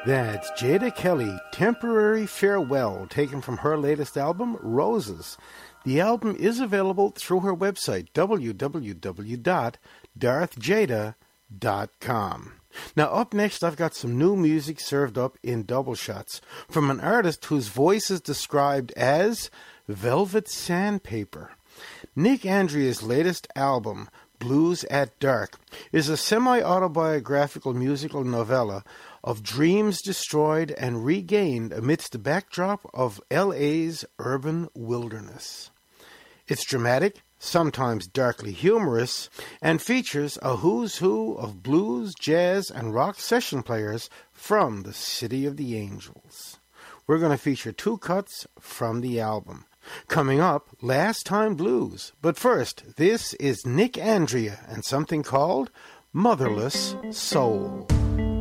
That's Jada Kelly, Temporary Farewell, taken from her latest album, Roses. The album is available through her website, www.darthjada.com. Now, up next, I've got some new music served up in double shots from an artist whose voice is described as velvet sandpaper. Nick Andria's latest album, Blues at Dark, is a semi-autobiographical musical novella of dreams destroyed and regained amidst the backdrop of L.A.'s urban wilderness. It's dramatic, sometimes darkly humorous, and features a who's who of blues, jazz, and rock session players from the City of the Angels. We're going to feature two cuts from the album. Coming up, Last Time Blues. But first, this is Nick Andria and something called Motherless Soul.